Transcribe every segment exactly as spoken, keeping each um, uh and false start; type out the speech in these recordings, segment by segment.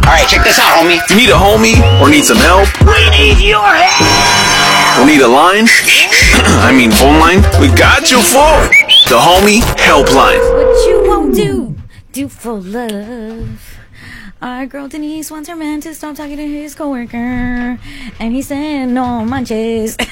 Alright, check this out, homie. You need a homie or need some help? We need your help! Or need a line? I mean phone line? We got you for the Homie Helpline. What you won't do, do for love. Our girl Denise wants her man to stop talking to his coworker, and he said no manches. All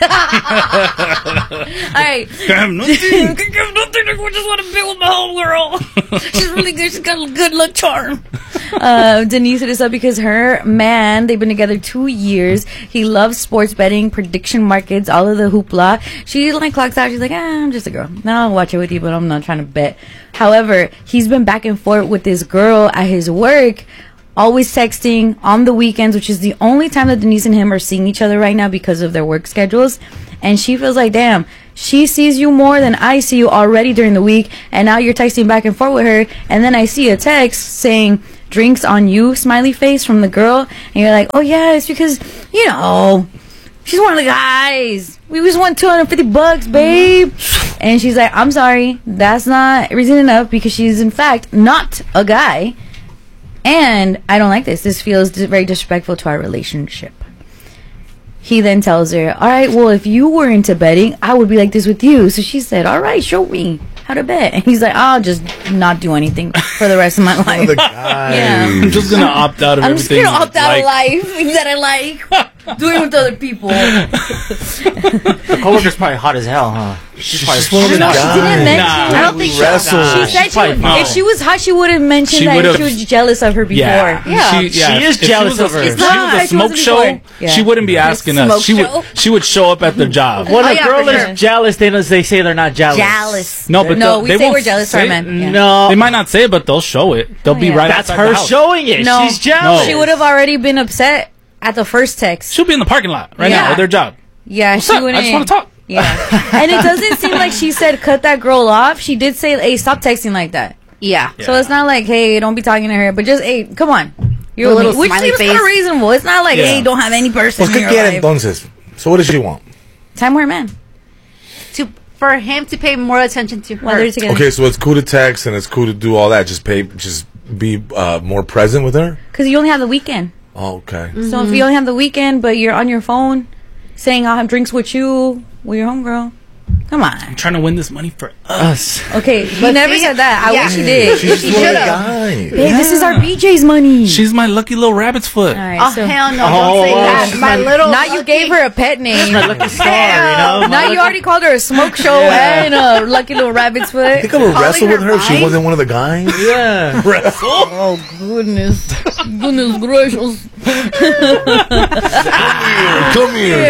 right. Can have nothing. Can have nothing. I just want to be with my whole girl. She's really good. She's got a good look charm. Uh, Denise hit us up because her man, they've been together two years. He loves sports betting, prediction markets, all of the hoopla. She like clocks out. She's like, ah, I'm just a girl. No, I'll watch it with you, but I'm not trying to bet. However, he's been back and forth with this girl at his work, always texting on the weekends, which is the only time that Denise and him are seeing each other right now because of their work schedules. And she feels like, damn, she sees you more than I see you already during the week, and now you're texting back and forth with her, and then I see a text saying drinks on you, smiley face, from the girl, and you're like, oh yeah, it's because, you know, she's one of the guys. We just want two hundred fifty bucks, babe. And she's like, I'm sorry, that's not reason enough, because she's in fact not a guy. And I don't like this. This feels very disrespectful to our relationship. He then tells her, all right, well, if you were into betting, I would be like this with you. So she said, all right, show me how to bet. And he's like, I'll just not do anything for the rest of my life. Yeah. I'm just going to opt out of I'm just everything. going to opt out like. of life that I like. Doing with other people. The coworker's probably hot as hell, huh? She's probably I don't know. She didn't mention. Nah, I don't think she. wrestle. She said she would, no. if she was hot, she would have mentioned She that would've- she was jealous of her before. Yeah, Yeah. She, yeah. She is if she jealous was a- of her. If It's she not. was a She smoke wasn't show, before. Yeah. she wouldn't be asking Smoke us. She show? would. She would show up at their job. When Oh, a yeah, girl for is sure. jealous, they, they say they're not jealous. Jealous. No, but no, they'll- we they say won't we're jealous for our say- men. Yeah. No. They might not say it, but they'll show it. They'll Oh, be yeah. right That's outside her the house. showing it. No. She's jealous. No. She would have already been upset at the first text. She'll be in the parking lot right Yeah. now at their job. Yeah, What's she up? wouldn't. I just want to talk. Yeah, and it doesn't seem like she said cut that girl off. She did say, "Hey, stop texting like that." Yeah. So it's not like, "Hey, don't be talking to her," but just, "Hey, come on." You're A with little me. Which smiley seems kind face. of reasonable. It's not like, Yeah. "Hey, don't have any person Pues, in ¿qué your quiere life." entonces? So what does she want? Time with her man. To for him to pay more attention to her. While they're together. Okay, so it's cool to text and it's cool to do all that. Just pay, just be uh, more present with her. Because you only have the weekend. Oh, okay. So if you only have the weekend, but you're on your phone saying, I'll have drinks with you, with your homegirl. Come on. I'm trying to win this money for us. Okay, he never see- said that. I yeah. wish he did. She's She one of the should've. guys. Hey, this is our B J's money. She's my lucky little rabbit's foot. All right, Oh, so hell no. Oh, Don't say wow. that. My little. now you gave her a pet name. My lucky star, you know? Now you already called her a smoke show and a lucky little rabbit's I foot. think I would Calling wrestle with her her if she mine? wasn't one of the guys. Yeah. Wrestle? Oh goodness, goodness gracious! Come here,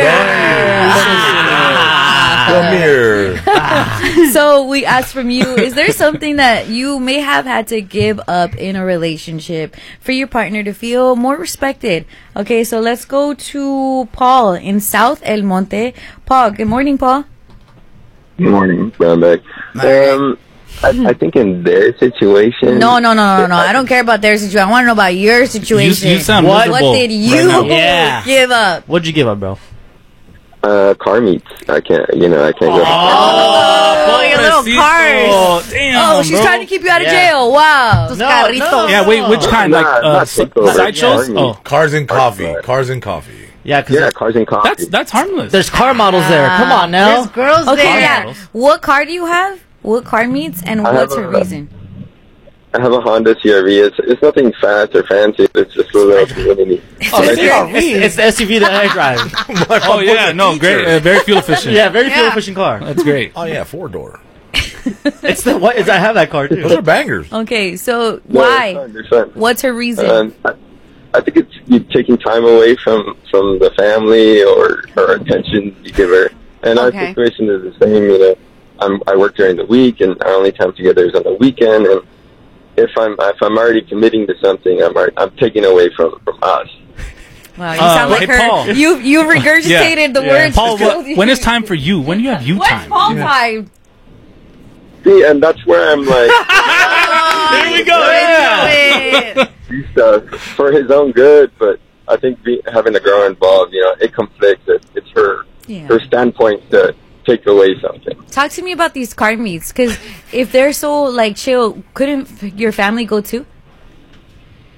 guys. Come here. So we asked from you: is there something that you may have had to give up in a relationship for your partner to feel more respected? Okay, so let's go to Paul in South El Monte. Paul, good morning, Paul. Good morning, Brown Bag. Um, I, I think in their situation. No, no, no, no, no. I don't care about their situation. I want to know about your situation. You, you sound What? miserable. What did you right now. Yeah. give up? What'd you give up, bro? Uh, car meets. I can't. You know, I can't go. Oh, your little Pobrecito. cars. Damn, Oh, she's bro. trying to keep you out of Yeah. jail. Wow. Those No, carritos. no. Yeah, wait, which kind? Nah, Like uh, not s- takeover, sideshows? yeah. Oh, Cars and coffee. Right. Cars and coffee. Yeah, because Yeah, cars and coffee. that's that's harmless. there's car models there. Come on now. There's girls Okay, there. yeah. models. What car do you have? What car meets and I what's have her a- reason? I have a Honda C R V. It's it's nothing fast or fancy. It's just a little mini. Oh, it's, it's, it's the S U V that I drive. oh yeah, no, great, uh, very fuel efficient. Yeah, very fuel Yeah. efficient car. That's great. Oh yeah, four door. It's the what? Is I have that car Those too. are bangers. Okay, so No, why? They're fun, they're fun. What's her reason? Um, I, I think it's you taking time away from from the family or or attention you give her. And our Okay. situation is the same. You know, I'm I work during the week, and our only time together is on the weekend. And if I'm if I'm already committing to something, I'm already, I'm taking away from from us. Wow, you Uh, sound like hey, her. Paul. You you regurgitated the Yeah. words. Paul, what, when it's time for you? When do you have you What's time? Paul time? See, and that's where I'm like, There we go. Yeah. do stuff for his own good, but I think be, having a girl involved, you know, it conflicts. It, it's her Yeah. her standpoint to take away something. Talk to me about these car meets, because if they're so like chill, couldn't f- your family go too?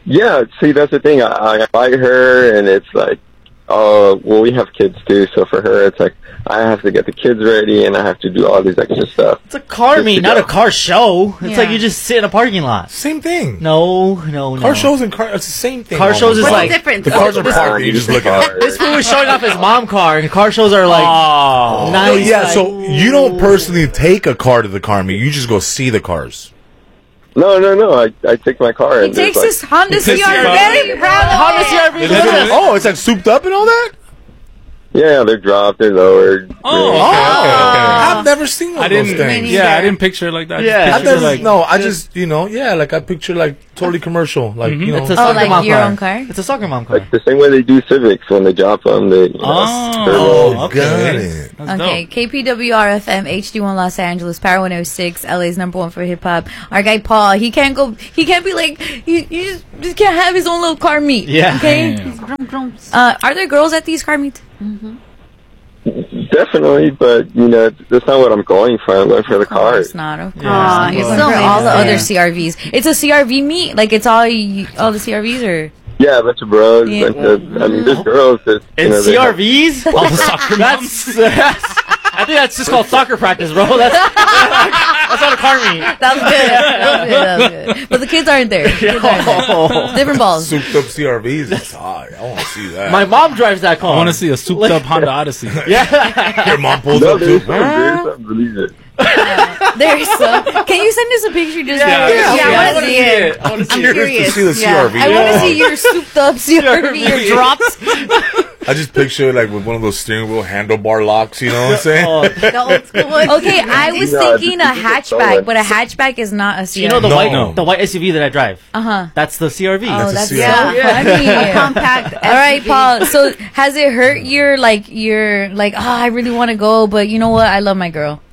Yeah, see, that's the thing. I, I invite her, and it's like, oh, well, we have kids too, so for her, it's like, I have to get the kids ready, and I have to do all these extra stuff. It's a car Just meet, to not go. a car show. It's Yeah. like you just sit in a parking lot. Same thing. No, no, no. Car shows and car, it's the same thing. Car shows is What's like the difference? the cars are this- parked. You just look at it. This fool was showing off his mom car, and car shows are like Oh. nice. Yeah, like- so you don't personally take a car to the car meet. You just go see the cars. No, no, no. I, I take my car, He and there's takes like, his Honda He takes C R your V. car. Very proud of Honda it. C R V. It Look at is- that. Oh, it's like souped up and all that? yeah, they're dropped, they're lowered. Oh, you know. okay, okay, okay. I've never seen one I of those didn't. things. Yeah, I didn't picture it like that. Yeah. Just I've picture never, like no, I just, you know, yeah, like I picture like totally commercial. Like, you know. It's a Oh, soccer like mom your car. own car? It's a soccer mom car. Like the same way they do Civics when they drop them. They, you know, Oh, they're oh, lowered. okay. got it. That's Okay, dope. K P W R F M, H D one Los Angeles, Power one oh six, L A's number one for hip hop. Our guy Paul, he can't go, he can't be like, he, he just, just can't have his own little car meet. Yeah. Okay? Damn. Uh, are there girls at these car meets? Definitely, but you know, that's not what I'm going for. I'm going for the Of course cars. not, of course. Yeah. You're Aw, going so for all the innocent. other C R Vs. It's a C R V meet? Like, it's all y- all the C R Vs, or? Yeah, a bunch of bros. Yeah. Bunch of, I mean, there's girls that you And know, they have- C R Vs? All the soccer moms. That's, that's, I think that's just called soccer practice, bro. That's, that's not a car meet. That was good. That was good. That was good. But the kids aren't there. The kids aren't there. Oh. Different balls. Souped up C R Vs. That's hard. I want to see that. My mom drives that car. I want to see a souped up Honda Odyssey. Yeah. Your mom pulls No, up there's too. some, there's some, believe it. There's some. Can you send us a picture? Just Yeah, yeah, yeah, I I want wanna to see see it. it. I want to see I'm it. curious. To see the Yeah. C R V. I want to see your souped up C R V, your drops. I just picture it like with one of those steering wheel handlebar locks. You know what I'm saying? Oh, The old school one. Okay, I was No, thinking a this is so hatchback, much. but a hatchback is not a C you R V. know the No. white the white S U V that I drive? Uh huh. That's the C R V. Oh, That's a that's so C R V. funny. Compact. All right, Paul. So, has it hurt your like your like? Oh, I really want to go, but you know what? I love my girl.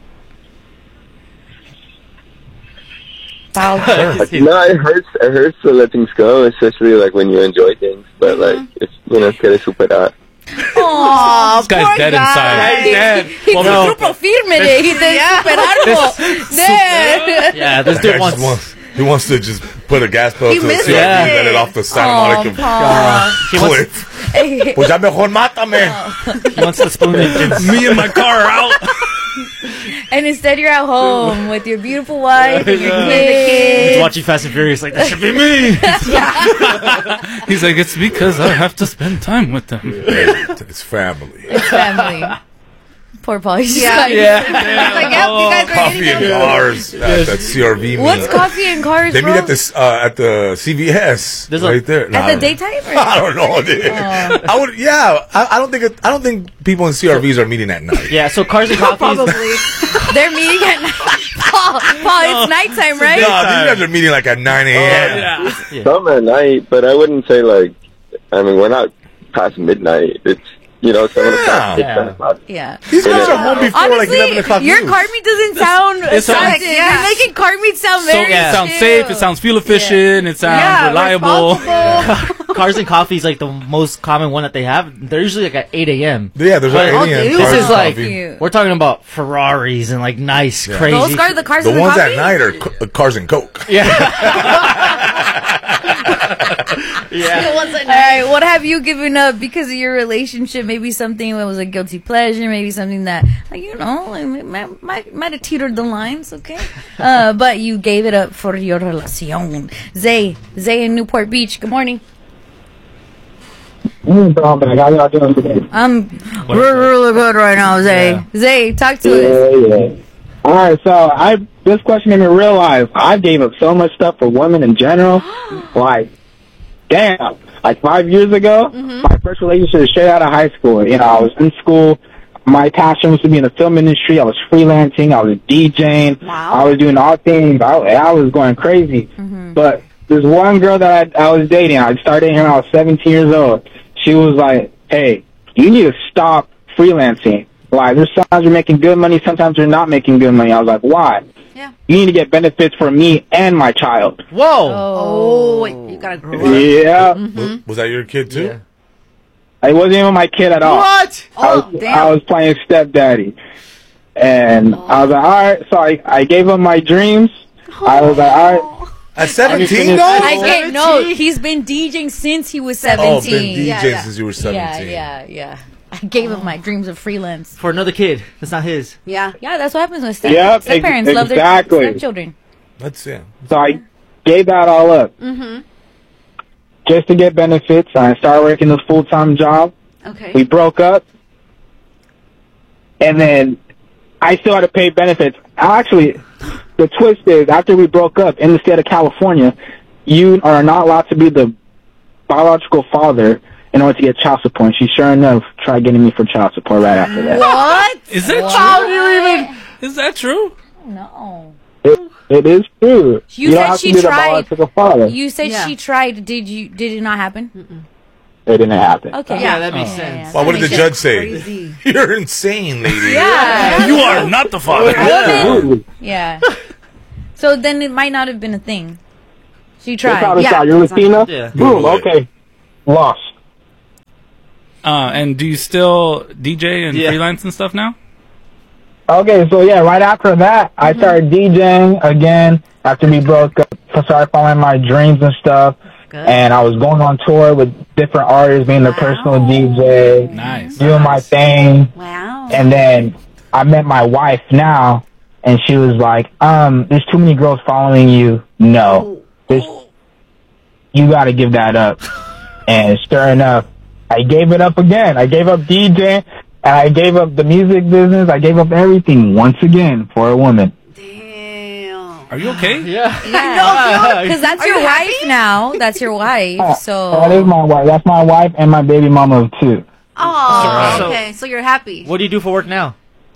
Paul. Like, no, it hurts. It hurts to let things go, especially like when you enjoy things. But like, it's you know, quieres superar. Aw, This guy's poor dead guy. inside. He, dead. he Well, fue no. grupo firme de y de superarlo. Dead. Yeah, this That dude guy wants. just wants, he wants to just put a gas pedal He to the missed C R V and it. let it off the Santa Oh, Monica Paul. He wants, cliff. Hey, Pues ya mejor mátame. he wants the spoon engines. Me and my car are out. and instead, you're at home with your beautiful wife and your Yeah. kids. He's watching Fast and Furious like, that should be me. He's like, it's because I have to spend time with them. It's family. Family. Poor Paul. He's just Yeah. like, Yeah. It's like, yep, you guys ready Coffee to and go? cars at that C R V meet. What's coffee and cars, They bro? meet at this uh, at the C V S There's a- right there. At Nah, I the don't- daytime? Or? I don't know, dude. I would, yeah. I, I don't think it, I don't think people in C R Vs are meeting at night. Yeah, so cars and coffees. Probably. They're meeting at night. Paul, Paul, it's nighttime, right? No, these guys are meeting like at nine a.m. Yeah. Yeah. Some at night, but I wouldn't say like. I mean, we're not past midnight. It's you know seven Yeah. o'clock. It's Yeah. ten o'clock. Yeah. These guys are home before Honestly, like eleven o'clock. your news. car meet doesn't sound It sounds- like, Yeah. You're making car meet sound So very it sounds chill. safe. It sounds fuel efficient. It sounds Yeah, reliable. responsible. Cars and coffees like the most common one that they have. They're usually like at eight a.m. Yeah, there's like But eight a.m. dude, This cars is and like coffee. we're talking about Ferraris and like nice, crazy. Those cars, the cars The and the ones coffee? at night are co- uh, cars and coke. Yeah. All right, what have you given up because of your relationship? Maybe something that was a guilty pleasure, maybe something that, like, you know, like, might, might, might have teetered the lines, okay? Uh, but you gave it up for your relación. Zay, Zay in Newport Beach, good morning. Mm, bro, man, how y'all doing today? I'm really, really good right now, Zay. Yeah. Zay, talk to us. Yeah, yeah. All right, so I this question made me realize I gave up so much stuff for women in general. Like, damn, like five years ago, my first relationship was straight out of high school. You know, I was in school. My passion was to be in the film industry. I was freelancing. I was DJing. Wow. I was doing all things. I, I was going crazy. But there's one girl that I, I was dating. I started dating her when I was seventeen years old. She was like, hey, you need to stop freelancing. Like, there's sometimes you're making good money, sometimes you're not making good money. I was like, why? Yeah. You need to get benefits for me and my child. Whoa. Oh, you gotta grow up. Yeah. Was, was that your kid too? Yeah. I wasn't even my kid at all. What? I Oh, was, damn. I was playing stepdaddy. And I was like, all right. So I, I gave up my dreams. I was like, all right. At seventeen, Anything though? I get no. He's been DJing since he was Oh, been seventeen. DJing Yeah, yeah. since you were yeah, seventeen. yeah, yeah. I gave up my dreams of freelance. For another kid. That's not his. Yeah. Yeah, that's what happens with step, Yep, step ex- parents love their exactly. stepchildren. Let's see. So I gave that all up Mm-hmm. just to get benefits. I started working this full time job. Okay. We broke up, and then I still had to pay benefits. Actually, the twist is after we broke up in the state of California, you are not allowed to be the biological father in order to get child support. And she sure enough tried getting me for child support right after that. What? Is that What? true? Is that true? No. It, it is true. You don't said have she to be the tried. biological father. You said Yeah. she tried. Did you? Did it not happen? It didn't happen. Okay. Yeah, that makes Yeah, sense. yeah, yeah. Well, what did the That judge makes say? Crazy. You're insane, lady. Yeah. You are not the father. Absolutely. Yeah. So then it might not have been a thing. She That's how tried. this Yeah. out. You're Latina? Yeah. Boom, Google it. okay. Lost. Uh, and do you still D J and Yeah. freelance and stuff now? Okay, so yeah, right after that, I started DJing again after we broke up. I started following my dreams and stuff. Good. And I was going on tour with different artists, being the personal D J, Nice. doing my thing. Wow. And then I met my wife now, and she was like, um, there's too many girls following you. No. There's, you gotta give that up. And sure enough, I gave it up again. I gave up DJing, and I gave up the music business. I gave up everything once again for a woman. Damn. Are you okay? Yeah. Yeah. Because that's Are your you wife happy? now. That's your wife. That is So my wife. That's my wife and my baby mama of two. Oh, So- okay. So you're happy. What do you do for work now?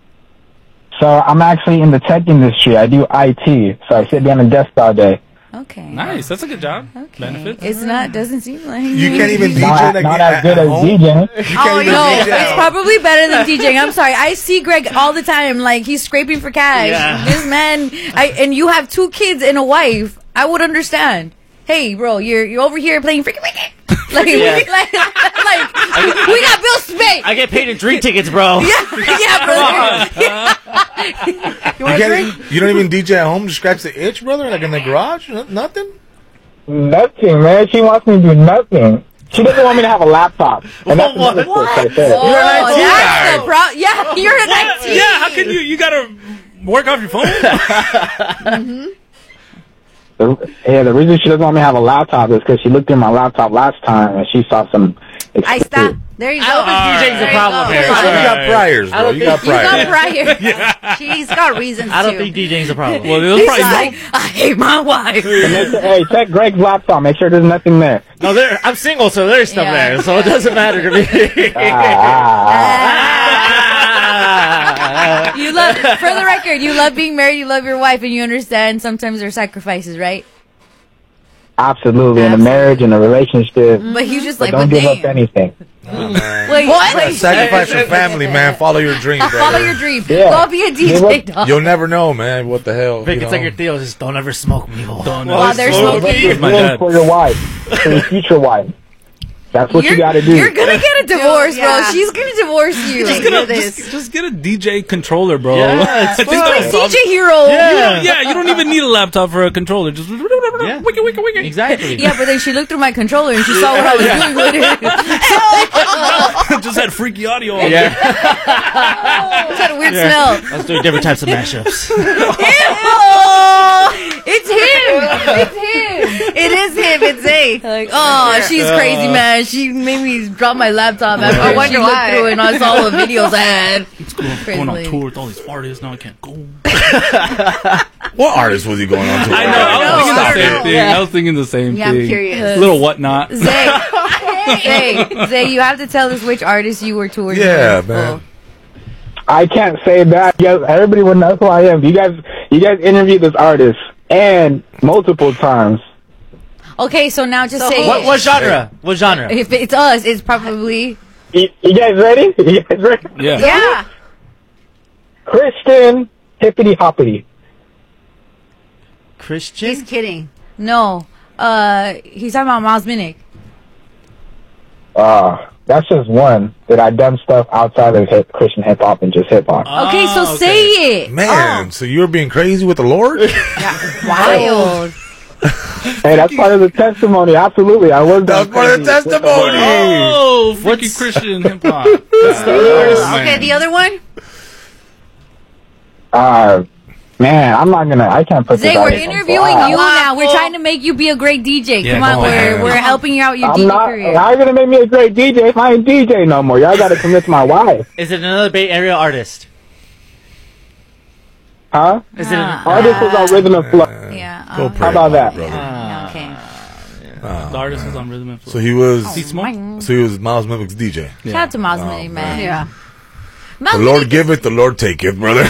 So I'm actually in the tech industry. I do I T. So I sit behind a desk all day. okay. Nice. That's a good job. Okay. Benefits. It's not. Doesn't seem like You can't even D J Not, like not at, as good at as home? DJing. You can't Oh even no, D J at it's home. probably better than DJing. I'm sorry. I see Greg all the time. Like he's scraping for cash. Yeah. This man, I and you have two kids and a wife. I would understand. Hey, bro, you're you're over here playing freaking freaking. Like, Yeah. like, like, we got bills to pay. I get paid in drink tickets, bro. Yeah, yeah, brother. Yeah. You You, want a drink? can't, you don't even D J at home to scratch the itch, brother? Like in the garage? No- Nothing? Nothing, man. She wants me to do nothing. She doesn't want me to have a laptop. And that's What? another twist right there. Oh, that's the pro- Yeah, you're an I T. Yeah. How can you? You gotta work off your phone. The, yeah, the reason she doesn't want me to have a laptop is because she looked in my laptop last time and she saw some. I stop. There you go. I don't think DJing's a There you problem go. here. You got priors, I bro. don't You got think- You got priors. prior. She's got reasons I don't to. think DJing's a problem. Well, there's He's probably like, I hate my wife. And make sure- hey, check Greg's laptop. Make sure there's nothing there. No, there. I'm single, so there's stuff Yeah. there, so it doesn't matter to me. Ah, You love, for the record, you love being married, you love your wife, and you understand sometimes there's sacrifices, right? absolutely. In a marriage, in a relationship. But he's just But like, don't but give up dang. anything. Oh, man. Wait, What? wait. Sacrifice your family, man. Follow your dreams, brother. Follow your dream. Yeah. Go be a D Give J, up- dog. You'll never know, man. What the hell? Vic, you it's know? like your Theo. Just don't ever smoke me. Don't While know. they're Slow smoking. With my Live dad. for your wife, for your future wife. That's what You're- you got to do. You're gonna get a divorce, Yeah. bro. She's gonna divorce you. Just Hear get, a, this. just, just get a D J controller, bro. Yeah, it's I think fun. that's D J Hero. Yeah. Yeah, you don't even need a laptop for a controller. Just Yeah. wiki, wiki, wiki. Exactly. Yeah, but then she looked through my controller and she saw what I was doing with it. Just had freaky audio. Yeah. It's had a weird smell. I was doing different types of mashups. Ew! It's him. It's him. It is him. It's Zay. Like, oh, she's crazy, man. She made me drop my laptop after I she wonder looked why. through it and I saw all the videos I had. Going on Crazy. tour with all these artists. Now I can't go. What artist was he going on to? I know. I was know, thinking I the don't same know. thing. Yeah. I was thinking the same Yeah, I'm thing. curious. Little whatnot. Zay, Zay, Zay, you have to tell us which artist you were touring Yeah, with. man. I can't say that. You guys, everybody would know who I am. You guys, you guys interviewed this artist and multiple times. Okay, so now just So say What, what genre? What genre? if it's us, it's probably You, you guys ready? You guys ready? Yeah. Yeah. Christian Hippity Hoppity. Christian? He's kidding. no. Uh, he's talking about Miles Minnick. Uh, that's just one that I done stuff outside of hip, Christian hip hop and just hip hop. Okay, so okay. say it. Man, so you're being crazy with the Lord? Wild. Hey, that's part of the testimony. Absolutely, I was. That was part of the testimony. Oh, freaky Christian hip hop. Okay, the other one? Uh, man, I'm not gonna. I can't put Zay, this out we're there. interviewing you now. We're trying to make you be a great D J. Yeah, Come on, go we're ahead. we're helping you out your I'm D J not. career. How are you gonna make me a great D J if I ain't D J no more? Y'all gotta commit to my wife, Is it another Bay Area artist? huh? Is it? An, Artist was on Rhythm and Flow. Yeah. Go oh, pray, How about that? brother. okay. The artist was on Rhythm and Flow. So he was. He smoked? So he was Miles Mimic's D J. Shout out to Miles Minnie, man. Yeah. Miles The Lord Minnie- give it, the Lord take it, brother.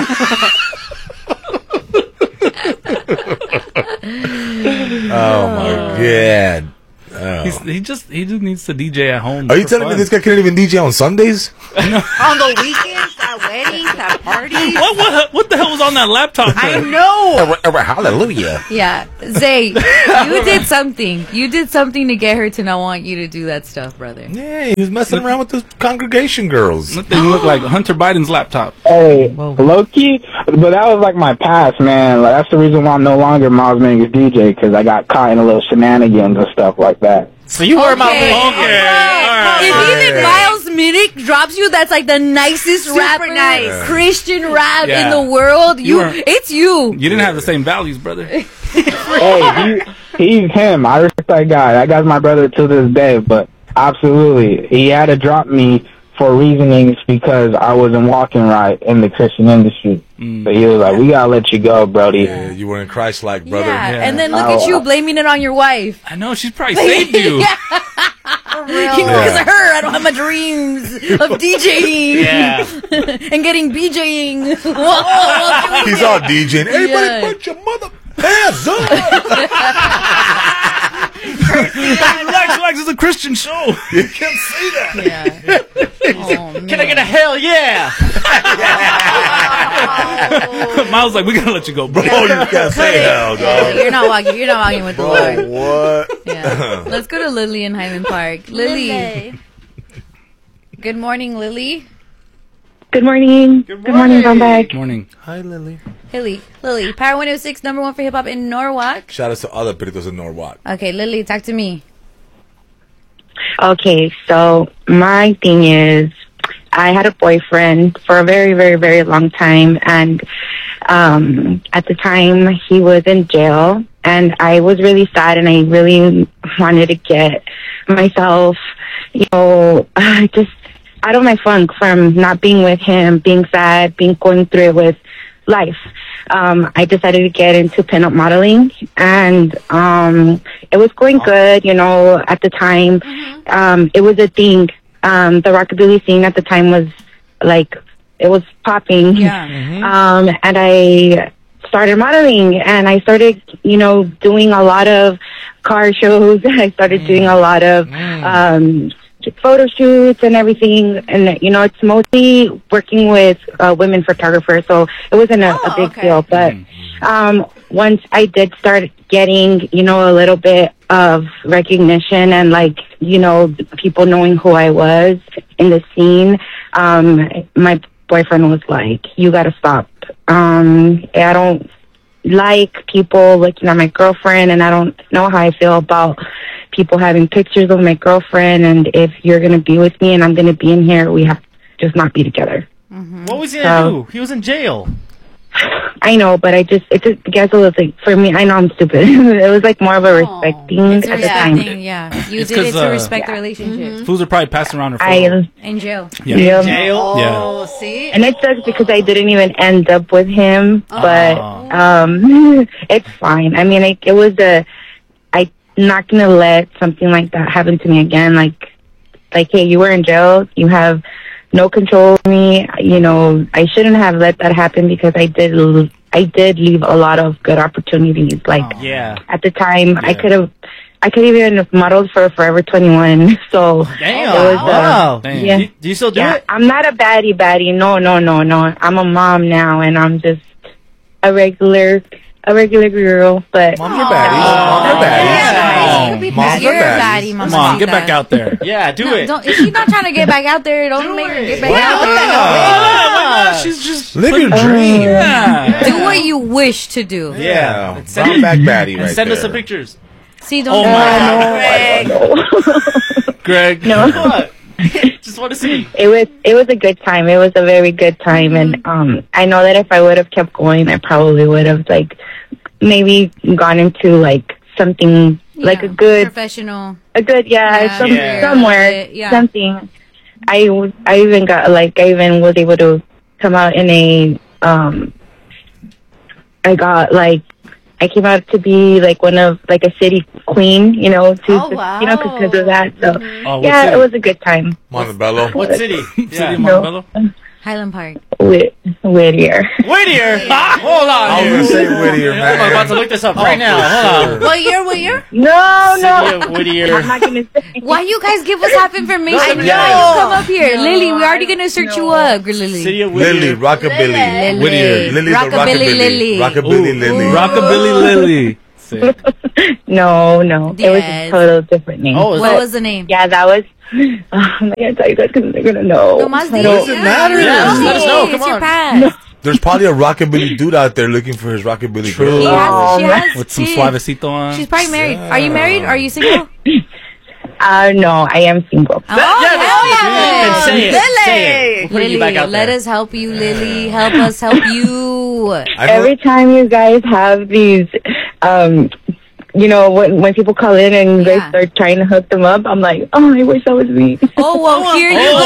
Oh my god. Oh. He's, he just he just needs to D J at home. Are you for telling me fun. this guy can't even D J on Sundays? On the weekends, at weddings, at parties. What, what what the hell was on that laptop? I there? know. Hallelujah. Yeah, Zay, you did something. You did something to get her to not want you to do that stuff, brother. Yeah, he was messing around with the congregation girls. That thing looked like Hunter Biden's laptop. Hey, low key, but that was like my past, man. Like that's the reason why I'm no longer Miles Minnie's D J because I got caught in a little shenanigans and stuff like that. so you were my Okay. Okay, all right. If even Miles Minnick drops you, that's like the nicest Super rapper, nice. Christian rap Yeah. in the world. You You, weren't- it's you. You didn't have the same values, brother. Hey, he, he's him. I respect that guy. That guy's my brother to this day. But absolutely, he had to drop me for reasonings because I wasn't walking right in the Christian industry. Mm. So he was like, "We gotta let you go, Brody." Yeah, you were in Christ-like, brother. Yeah. Yeah. and then look Oh, at you uh, blaming it on your wife. I know she's probably saved you. yeah. For real. You know, because of her, I don't have my dreams of DJing Yeah. and getting BJing. He's all DJing. Everybody Yeah. put your mother pants up. Relax, relax. It's a Christian show. You can't say that. Yeah. Oh, man. Can I get a hell yeah? Miles like, we gotta let you go, bro. Oh, you can't say hell, dog. You're not walking. You're not walking with the Lord. Bro, what? Yeah. Let's go to Lily in Highland Park. Lily. Good morning, Lily. Good morning. Good morning, Bombay. Morning. Hi, Lily. Lily. Lily. Power one oh six, number one for hip hop in Norwalk. Shout out to other peritos in Norwalk. Okay, Lily, talk to me. Okay, so my thing is, I had a boyfriend for a very, very, very long time, and um, at the time he was in jail, and I was really sad, and I really wanted to get myself, you know, just out of my funk from not being with him, being sad, being going through it with life. Um, I decided to get into pinup modeling, and um, it was going good, you know, at the time. Um, it was a thing. Um, the rockabilly scene at the time was like, it was popping. Yeah. Um, and I started modeling, and I started, you know, doing a lot of car shows. I started doing a lot of um, photo shoots and everything. And, you know, it's mostly working with uh, women photographers, so it wasn't a, Oh, a big okay. deal. But um, once I did start getting, you know, a little bit of recognition and, like, you know, people knowing who I was in the scene, um, my boyfriend was like, you got to stop. Um, I don't like people looking at my girlfriend, and I don't know how I feel about people having pictures of my girlfriend. And if you're going to be with me and I'm going to be in here, we have to just not be together. What was he gonna So- do? He was in jail. I know, but I just, it just, guess it was like, for me, I know I'm stupid. It was like more of a respect thing It's a at the respect time. thing, yeah. You It's did it 'cause, to uh, respect the relationship. Fools are probably passing around her phone. I, In jail. yeah. yeah. Jail? Yeah. Oh, see? And it sucks because I didn't even end up with him, but Oh. um, it's fine. I mean, like, it was a. I'm not gonna let something like that happen to me again. Like, like, hey, you were in jail. You have no control of me. You know, I shouldn't have let that happen because I did. l- I did leave a lot of good opportunities. Like Yeah. at the time, I Yeah. could have. I could have even modeled for Forever twenty-one. So Damn. it was, uh, wow. Damn. yeah. Do, do you still do Yeah, it? I'm not a baddie baddie. No, no, no, no. I'm a mom now, and I'm just a regular, a regular girl. But Mom, you're baddies. Mom, you're baddies. Yeah. be Moms You're are a baddies. baddie, Come on, get back out there. Yeah, do No, it. don't, if she's not trying to get back out there, don't make her get back out there. Yeah. She's just Live your dream. yeah. Do what you wish to do. Yeah. And send- Brown back baddie And right send there. us some pictures. See, don't Oh do my that. God. Greg. No. What? Just want to see. It was it was a good time. It was a very good time, and um, I know that if I would have kept going, I probably would have like maybe gone into like something like Yeah. a good Professional. a good yeah, Yeah, some, yeah. somewhere Yeah. something. I w- I even got like I even was able to come out in a um. I got like. I came out to be like one of like a city queen, you know, to Oh, wow. you know because of that. So Oh, what yeah, city? it was a good time. Montebello. What city? City Yeah. of Montebello? Highland Park. Whit- Whittier. Whittier. Hold on. I was gonna say Whittier, man. I'm about to look this up right now. Hold on. What year? What year? No, City no. of Whittier. I'm not gonna say. Why you guys give us half information? I No, know. you come up here. Lily, we're already going to search you up. Lily. City of Lily, Whittier. Rockabilly. Lily. Whittier. Lily the Rockabilly Lily. Rockabilly Ooh. Lily. Rockabilly Lily. Sick. No, no. It was Yes. a total different name. Oh, is What that- was the name? Yeah, that was. Oh, I'm not gonna tell you guys because they're gonna know. No más I di- don't- Does it matter? Yeah, just let us know. It's Come your on. past. There's probably a rockabilly dude out there looking for his rockabilly True. girl. She has, she has With some kids. suavecito on. She's probably married. Are you married? Are you single? Uh, no, I am single. Oh, yeah, hell yeah. then say it. Say it. We're putting you Lily, back out let there. us help you, Lily. Help us help you. I know- Every time you guys have these, um, you know, when when people call in and you Yeah. guys start trying to hook them up, I'm like, oh, I wish that was me. Oh, well, here you Oh,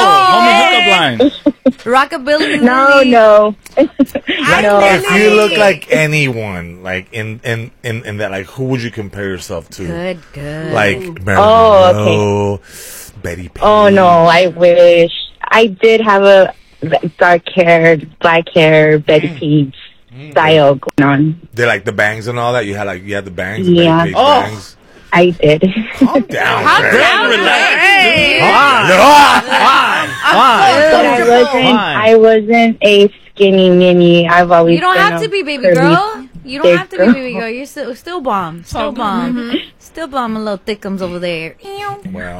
go. homie hookup line. Rockabilly No, Lily. no. I know no. if you look like anyone, like in in in, in that, like who would you compare yourself to? Good, good. Like Marilyn Oh, Monroe, Betty Page. Oh no, I wish I did have a dark hair, black hair, Betty Page style going on. They like the bangs and all that. You had like you had the bangs, the Yeah. Betty Page Oh. bangs. I did. Calm down, Calm Greg. down, relax. Greg. Fine. Fine. But I wasn't. Fine. I wasn't a skinny mini. I've always. You don't been have a to be baby curvy girl. You don't big have to be girl. baby girl. You're still still bomb. Still bomb. Still bomb. A little thickums over there. Well,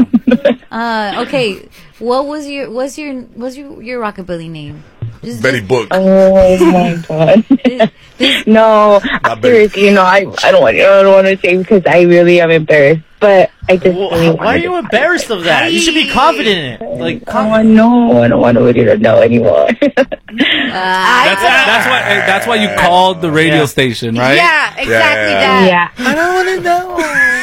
Uh, okay. What was your what's your what's your your rockabilly name? Just, Betty Book. Oh my god. this, No, Not Betty. seriously, you know, I I don't want I don't want to say because I really am embarrassed, but I just Well, really why are wanted you to- embarrassed of that? You should be confident in it. Like, Oh no, I don't want nobody to know anymore. That's, that's why. eh, That's why you called the radio Yeah. station, right? Yeah, exactly Yeah. that. yeah. I don't want to know.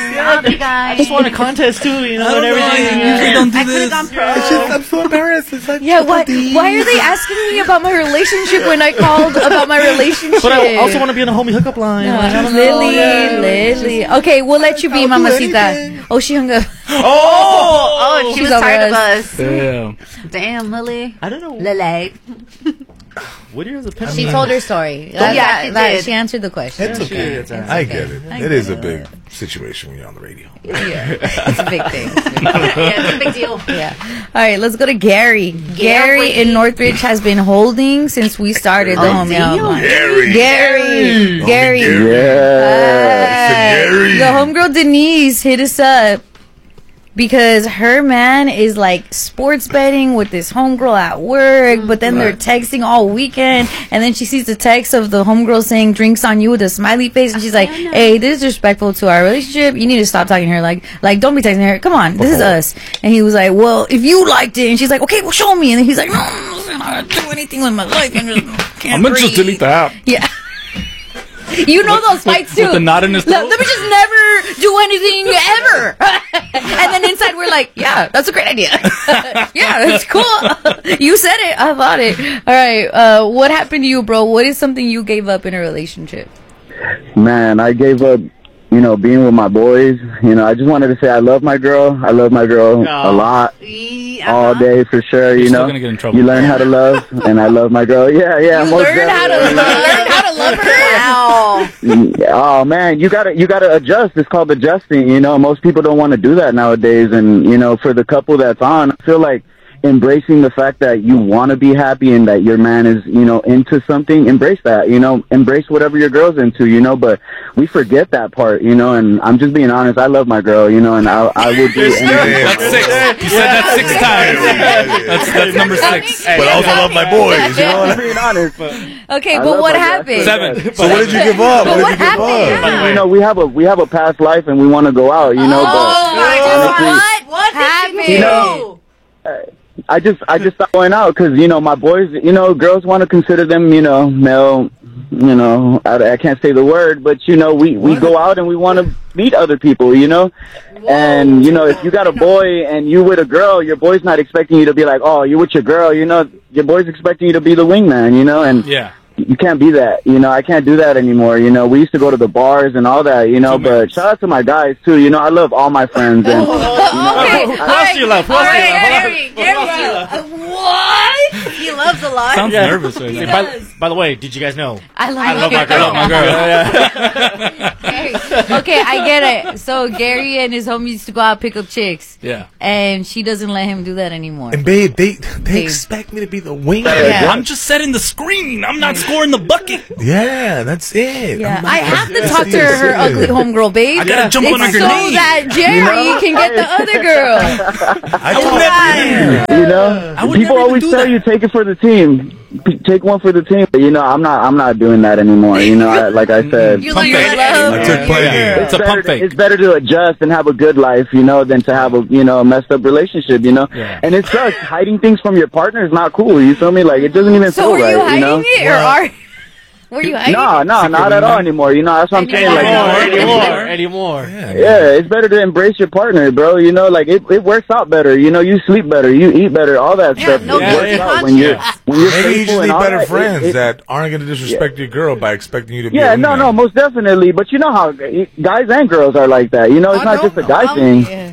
I just want a contest too, you know, and everything. usually don't do I could this. have gone pro. It's just I'm so embarrassed. It's like yeah. Why why are they asking me about my relationship when I called about my relationship? But I also want to be on a homie hookup line. Uh, Lily, Lily. Okay, we'll let you be, I'll do Mamacita. anything. Oh, she hung up. Oh! Oh, she She's was tired over of us. us. Damn. Damn, Lily. I don't know. Lily. Whittier's a pimp. She told her story. That, yeah, that- she that- did. she answered the question. It's okay. It's okay. I get it. I It get is a it. big situation when you're on the radio. Yeah, it's a big thing. Yeah, it's a big deal. Yeah. All right, let's go to Gary. Gary in Northridge has been holding since we started the homie hotline. Gary. Gary. Gary. Gary. Hi. It's a Gary. The homegirl Denise hit us up because her man is like sports betting with this homegirl at work, but then they're texting all weekend, and then she sees the text of the homegirl saying drinks on you with a smiley face, and she's like, hey, this is disrespectful to our relationship. You need to stop talking to her. Like, like don't be texting her. Come on, this is us. And he was like, well, if you liked it, and she's like, okay, well, show me. And then he's like, no, I'm not gonna do anything with my life. I just can't I'm gonna just breathe." delete the app. Yeah. You know those fights too. With the knot in his Let, throat? let me just never do anything ever. And then inside we're like, yeah, that's a great idea. Yeah, that's cool. You said it. I thought it. All right. Uh, what happened to you, bro? What is something you gave up in a relationship? Man, I gave up, you know, being with my boys. You know, I just wanted to say I love my girl. I love my girl No. a lot, Yeah. all day for sure. You're you still know, gonna get in trouble. you learn how to love, and I love my girl. Yeah, yeah. You most learn how to definitely. learn how to love her. Wow. Oh man, you gotta you gotta adjust. It's called adjusting. You know, most people don't want to do that nowadays. And you know, for the couple that's on, I feel like embracing the fact that you want to be happy and that your man is, you know, into something. Embrace that, you know, embrace whatever your girl's into, you know, but we forget that part, you know, and I'm just being honest. I love my girl, you know, and I, I will do anything. That's six. You said that six times. That's, that's number six. But I also love my boys, you know. I'm being honest, but Okay, I but love what my girl. happened? Seven. So what did you give up? But What what did you give happened? up? you know, we have a we have a past life and we want to go out, you know, Oh, but my honestly, God. What did happened? you You do? know, I just I just stopped going out because, you know, my boys, you know, girls want to consider them, you know, male, you know, I, I can't say the word, but, you know, we, we go out and we want to meet other people, you know, and, you know, if you got a boy and you with a girl, your boy's not expecting you to be like, oh, you with your girl, you know, your boy's expecting you to be the wingman, you know, and Yeah. you can't be that, you know. I can't do that anymore, you know. We used to go to the bars and all that, you know. Two but minutes. shout out to my guys too, you know. I love all my friends. And, you know, Okay, Who else do you love? Who else do you love? Gary, Gary, Uh, what? he loves a lot. Sounds Yeah. nervous right Hey, now. by, by the way, did you guys know? I love, I love my girl. girl. My girl. Okay. Okay, I get it. So Gary and his homies used to go out pick up chicks, Yeah. and she doesn't let him do that anymore. And babe, they they Babe. expect me to be the wing. Yeah. I'm just setting the screen. I'm not scoring the bucket. Yeah, that's it. Yeah, I'm I not- have to that's talk to it, her, her that's ugly it. homegirl, babe. I gotta jump it's on her so grenade. that Jerry can get the other girl. I told that you know, I would people never always do tell that. you take it for the team, P- take one for the team. But, you know, I'm not. I'm not doing that anymore. You know, I, like I said, You Pump like fake. love. I took plenty. Yeah. It's a better pump to, fake. it's better to adjust and have a good life, you know, than to have a, you know, a messed up relationship, you know. Yeah. And it sucks. Hiding things from your partner is not cool. You feel me? Like, it doesn't even So feel were right, you hiding know. it, or are were you hiding No, it? no, not at all anymore. You know, that's what I'm saying. Like, Anymore, anymore, anymore. Yeah. yeah, it's better to embrace your partner, bro. You know, like it, it works out better. You know, you sleep better, you eat better, all that Yeah, stuff. no it guilty works out conscience. when you're when you're Maybe you faithful just and need all better that, it- friends it- that aren't going to disrespect your girl by expecting you to be. Yeah, a no, wingman. no, most definitely. But you know how guys and girls are like that. You know, it's I not know. just a guy I'm- thing. Yeah.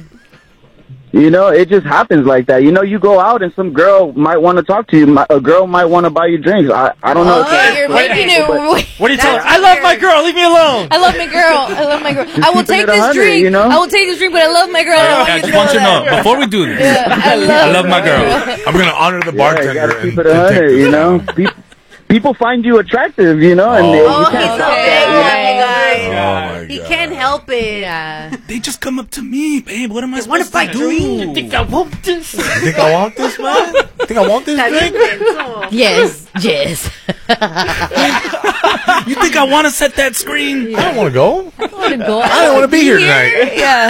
You know, it just happens like that. You know, you go out and some girl might want to talk to you. My, a girl might want to buy you drinks. I, I don't know. if Okay, that's you're right, making it. but- What do you tell her? That's I love my weird. girl. Leave me alone. I love my girl. I love my girl. I will keeping take it a this hundred, drink. you know? I will take this drink, but I love my girl. I want I you to just want you to that. know, before we do this, Yeah, I love, I love my girl. I'm going to honor the Yeah, you bartender gotta and keep it a and take hundred. this You know, down. people, people find you attractive. You know, and Oh. they, you Oh, can't he's stop so that. You know? bad, guys. Oh my He God. can't help it. Yeah. they just come up to me, babe. What am I Wanna supposed buy to do? drinks? You think I want this? You think I want this, man? Think I want this drink? Yes. Yes. You think I want to set that screen? I don't want to go. I want to go. I don't want to be here tonight. Yeah.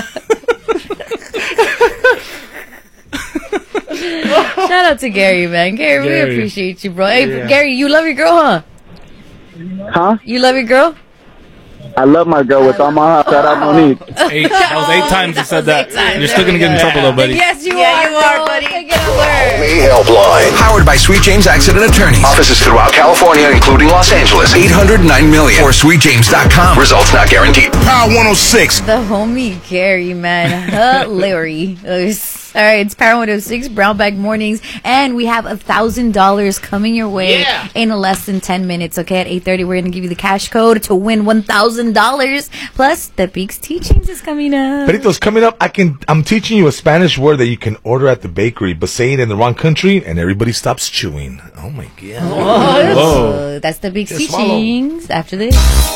Shout out to Gary, man. Gary, we Gary. appreciate you, bro. Hey, Yeah. Gary, you love your girl, huh? Huh? You love your girl? I love my girl with all my heart. Shout out Monique. Eight, that was eight times you said that. eight times. You're still gonna get in trouble though, buddy. Yes, you Yeah, are. you are, bro. buddy. Take it over. Me Helpline. Powered by Sweet James Accident Attorneys. Offices throughout California, including Los Angeles. eight hundred nine million or sweet james dot com. Results not guaranteed. Power one oh six. The homie Gary, man. Hilarious. All right, it's Power one oh six, Brown Bag Mornings, and we have a thousand dollars coming your way Yeah. in less than ten minutes. Okay, at eight thirty, we're gonna give you the cash code to win one thousand dollars. Plus, the Beaks Teachings is coming up. Perito's coming up. I can. I'm teaching you a Spanish word that you can order at the bakery, but say it in the wrong country, and everybody stops chewing. Oh my god! Oh, that's the Beaks Just swallow. Teachings after this.